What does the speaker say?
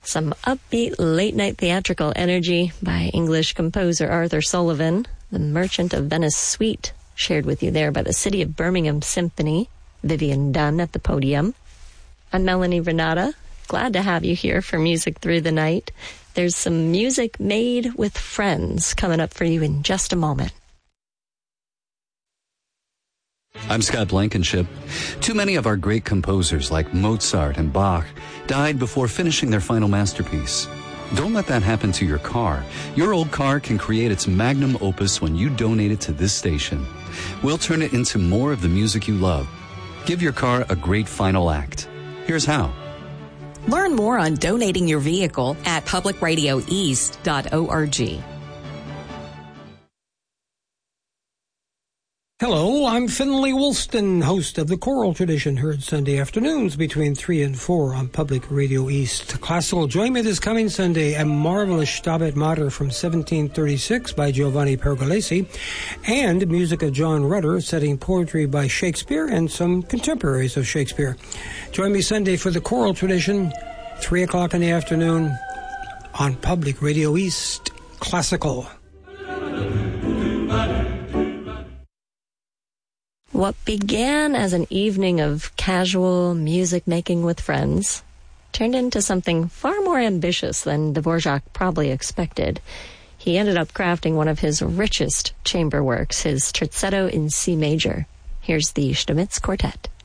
Some upbeat late-night theatrical energy by English composer Arthur Sullivan. The Merchant of Venice Suite, shared with you there by the City of Birmingham Symphony. Vivian Dunn at the podium. I'm Melanie Renata. Glad to have you here for Music Through the Night. There's some music made with friends coming up for you in just a moment. I'm Scott Blankenship. Too many of our great composers like Mozart and Bach died before finishing their final masterpiece. Don't let that happen to your car. Your old car can create its magnum opus when you donate it to this station. We'll turn it into more of the music you love. Give your car a great final act. Here's how. Learn more on donating your vehicle at publicradioeast.org. Hello, I'm Finley Woolston, host of The Choral Tradition, heard Sunday afternoons between 3 and 4 on Public Radio East. Classical, join me this coming Sunday, a marvelous Stabat Mater from 1736 by Giovanni Pergolesi, and music of John Rutter, setting poetry by Shakespeare and some contemporaries of Shakespeare. Join me Sunday for The Choral Tradition, 3 o'clock in the afternoon on Public Radio East Classical. What began as an evening of casual music making with friends turned into something far more ambitious than Dvorak probably expected. He ended up crafting one of his richest chamber works, his Terzetto in C major. Here's the Stamitz Quartet.